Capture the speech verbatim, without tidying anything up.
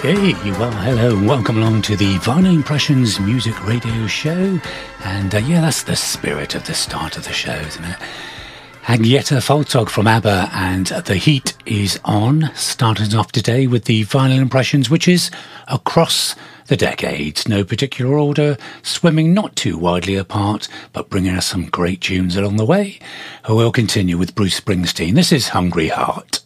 Okay, well, hello and welcome along to the Vinyl Impressions Music Radio Show. And uh, yeah, that's the spirit of the start of the show, isn't it? Agneta Faltog from ABBA and The Heat is on, starting off today with the Vinyl Impressions, which is across the decades. No particular order, swimming not too widely apart, but bringing us some great tunes along the way. We'll continue with Bruce Springsteen. This is Hungry Heart.